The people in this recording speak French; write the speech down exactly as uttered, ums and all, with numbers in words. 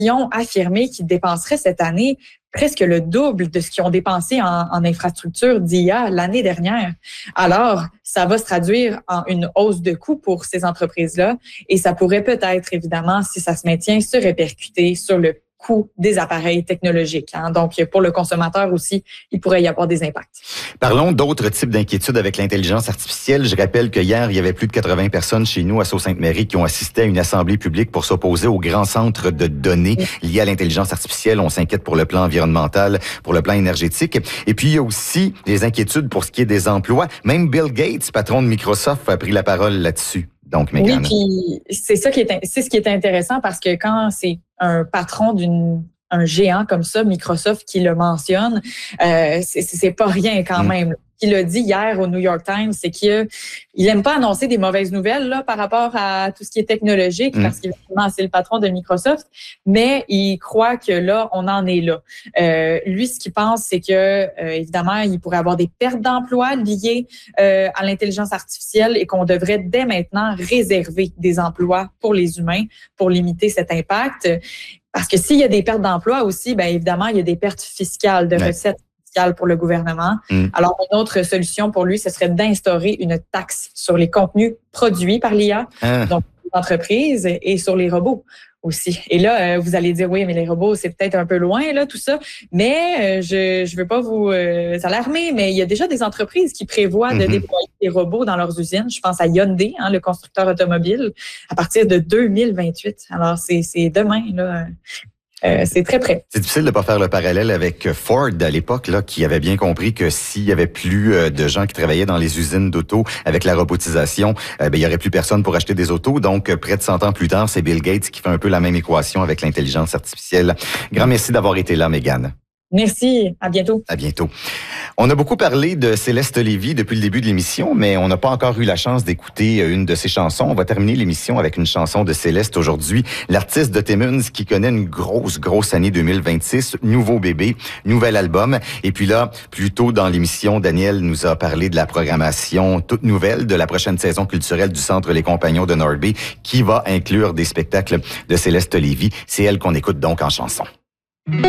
Ils ont affirmé qu'ils dépenseraient cette année presque le double de ce qu'ils ont dépensé en, en infrastructure d'I A l'année dernière. Alors, ça va se traduire en une hausse de coûts pour ces entreprises-là et ça pourrait peut-être, évidemment, si ça se maintient, se répercuter sur le coût des appareils technologiques. Hein. Donc, pour le consommateur aussi, il pourrait y avoir des impacts. Parlons d'autres types d'inquiétudes avec l'intelligence artificielle. Je rappelle que hier, il y avait plus de quatre-vingts personnes chez nous à Sault-Sainte-Marie qui ont assisté à une assemblée publique pour s'opposer au grand centre de données liés à l'intelligence artificielle. On s'inquiète pour le plan environnemental, pour le plan énergétique. Et puis, il y a aussi des inquiétudes pour ce qui est des emplois. Même Bill Gates, patron de Microsoft, a pris la parole là-dessus. Donc, Mégane. Oui, puis c'est ça qui est, c'est ce qui est intéressant parce que quand c'est un patron d'une un géant comme ça, Microsoft, qui le mentionne, euh, c'est, c'est pas rien quand mmh. même. Ce qu'il a dit hier au New York Times, c'est qu'il il aime pas annoncer des mauvaises nouvelles là par rapport à tout ce qui est technologique, mmh. parce qu'évidemment, c'est le patron de Microsoft, mais il croit que là, on en est là. Euh, lui, ce qu'il pense, c'est que, euh, évidemment, il pourrait avoir des pertes d'emplois liées euh, à l'intelligence artificielle et qu'on devrait dès maintenant réserver des emplois pour les humains pour limiter cet impact. Parce que s'il y a des pertes d'emplois aussi, bien évidemment, il y a des pertes fiscales, de ouais. recettes fiscales pour le gouvernement. Mm. Alors, une autre solution pour lui, ce serait d'instaurer une taxe sur les contenus produits par l'I A, ah. donc les entreprises, et sur les robots aussi. Et là, euh, vous allez dire, oui, mais les robots, c'est peut-être un peu loin, là, tout ça. Mais euh, je je veux pas vous euh, alarmer, mais il y a déjà des entreprises qui prévoient mm-hmm. de déployer des robots dans leurs usines. Je pense à Hyundai, hein, le constructeur automobile, à partir de deux mille vingt-huit. Alors, c'est, c'est demain, là. Euh, c'est très près. C'est difficile de pas faire le parallèle avec Ford à l'époque, là, qui avait bien compris que s'il y avait plus de gens qui travaillaient dans les usines d'auto avec la robotisation, euh, ben, il y aurait plus personne pour acheter des autos. Donc, près de cent ans plus tard, c'est Bill Gates qui fait un peu la même équation avec l'intelligence artificielle. Grand merci d'avoir été là, Mégane. Merci. À bientôt. À bientôt. On a beaucoup parlé de Céleste Lévy depuis le début de l'émission, mais on n'a pas encore eu la chance d'écouter une de ses chansons. On va terminer l'émission avec une chanson de Céleste aujourd'hui. L'artiste de Timmins qui connaît une grosse, grosse année deux mille vingt-six. Nouveau bébé, nouvel album. Et puis là, plus tôt dans l'émission, Daniel nous a parlé de la programmation toute nouvelle de la prochaine saison culturelle du Centre Les Compagnons de North Bay qui va inclure des spectacles de Céleste Lévy. C'est elle qu'on écoute donc en chanson.